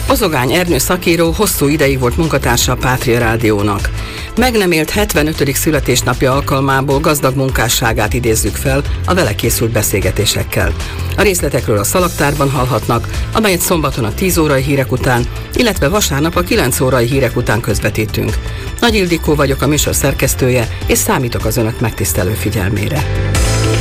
Ozogány Ernő szakíró hosszú ideig volt munkatársa a Pátria Rádiónak. Meg nem élt 75. születésnapja alkalmából gazdag munkásságát idézzük fel a vele készült beszélgetésekkel. A részletekről a Szalagtárban hallhatnak, amelyet szombaton a 10 órai hírek után, illetve vasárnap a 9 órai hírek után közvetítünk. Nagy Ildikó vagyok, a műsor szerkesztője, és számítok az önök megtisztelő figyelmére.